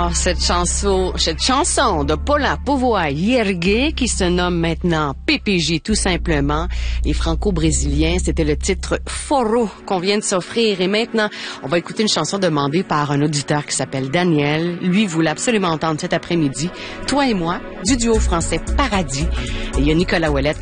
Alors, cette chanson de Paula Povoa Hiergue, qui se nomme maintenant PPG tout simplement, les franco-brésiliens, c'était le titre Foro qu'on vient de s'offrir. Et maintenant, on va écouter une chanson demandée par un auditeur qui s'appelle Daniel. Lui voulait absolument entendre cet après-midi, Toi et moi, du duo français Paradis. Et il y a Nicolas Ouellette